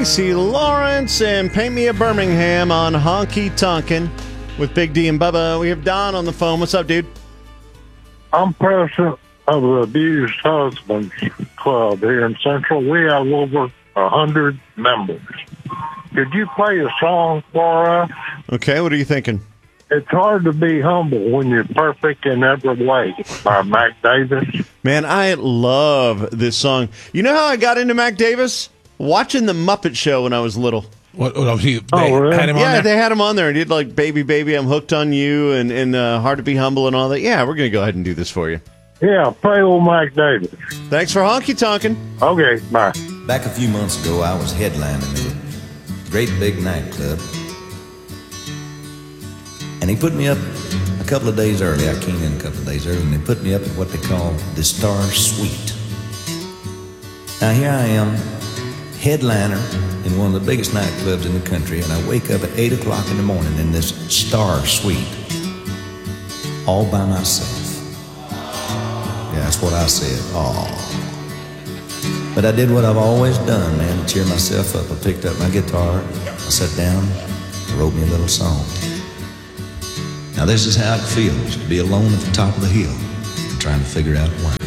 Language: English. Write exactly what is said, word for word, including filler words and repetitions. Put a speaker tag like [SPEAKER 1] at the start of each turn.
[SPEAKER 1] Tracy Lawrence and Paint Me a Birmingham on Honky Tonkin' with Big D and Bubba. We have Don on the phone. What's up, dude?
[SPEAKER 2] I'm president of the Abused Husbands Club here in Central. We have over a hundred members. Could you play a song for us?
[SPEAKER 1] Okay, what are you thinking?
[SPEAKER 2] It's hard to be humble when you're perfect in every way by Mac Davis.
[SPEAKER 1] Man, I love this song. You know how I got into Mac Davis? Watching The Muppet Show when I was little.
[SPEAKER 3] What, what, he, they
[SPEAKER 2] oh, really?
[SPEAKER 3] had him on
[SPEAKER 1] yeah,
[SPEAKER 3] there?
[SPEAKER 1] they had him on there. And he did like Baby, Baby, I'm Hooked on You and, and uh, Hard to Be Humble and all that. Yeah, we're going to go ahead and do this for you.
[SPEAKER 2] Yeah, play old Mac Davis.
[SPEAKER 1] Thanks for honky tonkin'.
[SPEAKER 2] Okay, bye.
[SPEAKER 4] Back a few months ago, I was headlining a great big nightclub. And he put me up a couple of days early. I came in a couple of days early, and they put me up at what they call the Star Suite. Now, here I am, headliner in one of the biggest nightclubs in the country, and I wake up at eight o'clock in the morning in this Star Suite, all by myself. Yeah, that's what I said, aw. But I did what I've always done, man, to cheer myself up. I picked up my guitar, I sat down, I wrote me a little song. Now this is how it feels to be alone at the top of the hill and trying to figure out why.